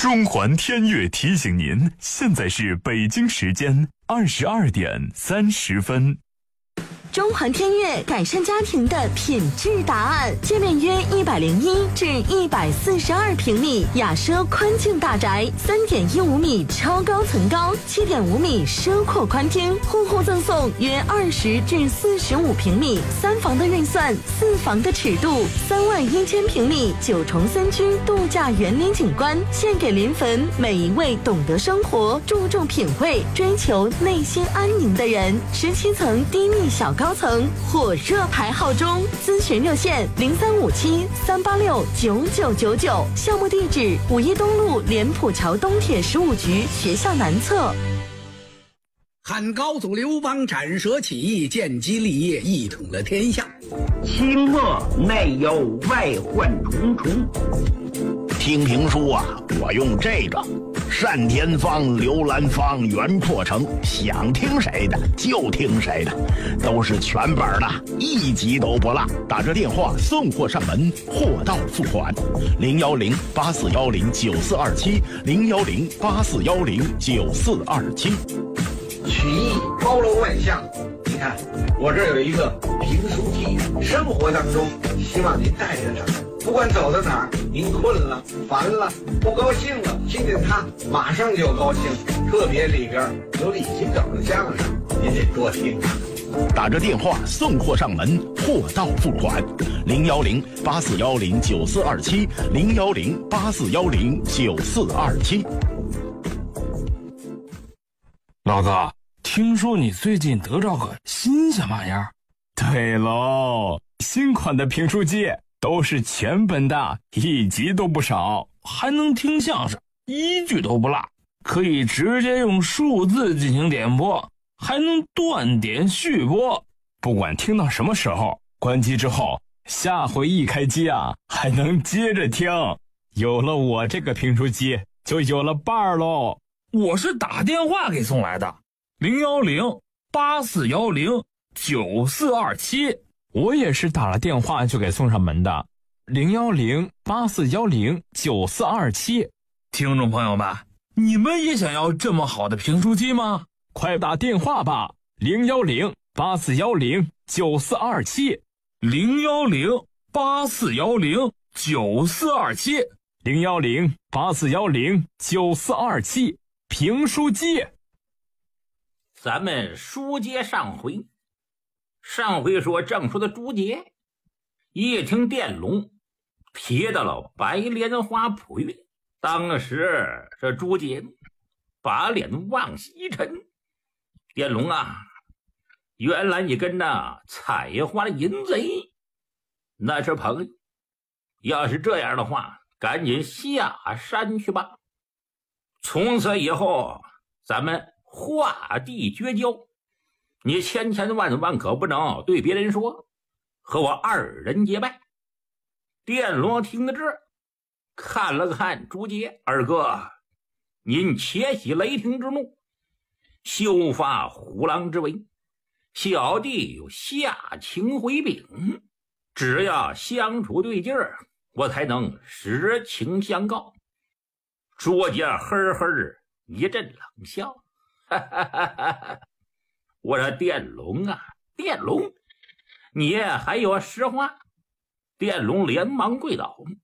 中环天悦提醒您，现在是北京时间22:30。 中环天悦改善家庭的品质答案，界面约101至142平米，雅奢宽净大宅，3.15米超高层高，7.5米奢阔宽厅，户户赠送约20至45平米3房的运算，4房的尺度，31000平米9重3居度假园林景观，献给临汾每一位懂得生活、注重品味、追求内心安宁的人。17层低密小高层火热排号中，咨询热线0357-386-9999，项目地址5一东路莲浦桥东铁15局学校南侧。 汉高祖刘邦斩蛇起义，建基立业，一统了天下。 清末内忧外患重重。听评书啊，我用这个单田芳、刘兰芳、袁阔成，想听谁的就听谁的，都是全本的，一集都不落。打这电话送货上门，货到付款。010-8410-9427，010-8410-9427。 曲艺包罗万象，你看我这儿有一个评书机，生活当中希望您带着它，不管走到哪儿，您困了、烦了、不高兴了，听见它马上就高兴。特别里边有李清照的相声，您得多听。 打着电话送货上门，货到付款。010-8410-9427，010-8410-9427。 老哥，听说你最近得着个新鲜玩意儿？ 对喽，新款的评书机都是全本的，一集都不少， 还能听相声，一句都不落，可以直接用数字进行点播，还能断点续播。 不管听到什么时候，关机之后，下回一开机啊，还能接着听。有了我这个评书机，就有了伴儿喽。 我是打电话给送来的，010-8410-9427。 我也是打了电话就给送上门的，010-8410-9427。 听众朋友们，你们也想要这么好的评书机吗？ 快打电话吧，010-8410-9427，010-8410-9427，评书机。 咱们书接上回说正说的朱杰一听电笼提到了白莲花谱院，当时这朱杰把脸往西沉。电笼啊，原来你跟那采花的淫贼那是朋友，要是这样的话，赶紧下山去吧。从此以后咱们划地绝交，你千万可不能对别人说和我二人结拜。电笼听到这儿，看了看朱杰，二哥您且喜雷霆之怒，休发虎狼之威，小弟有下情回禀，只要相处对劲儿，我才能实情相告。朱杰呵呵一阵冷笑，哈哈哈哈！我说电笼啊，电笼，你还有实话？电笼连忙跪倒，